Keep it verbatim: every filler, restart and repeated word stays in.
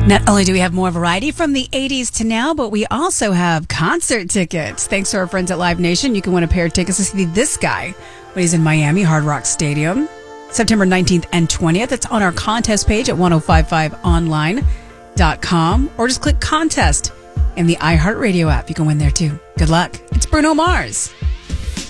Not only do we have more variety from the eighties to now, but we also have concert tickets. Thanks to our friends at Live Nation, you can win a pair of tickets to see this guy when he's in Miami, Hard Rock Stadium, September nineteenth and twentieth. It's on our contest page at ten fifty-five online dot com, or just click contest in the iHeartRadio app. You can win there too. Good luck. It's Bruno Mars.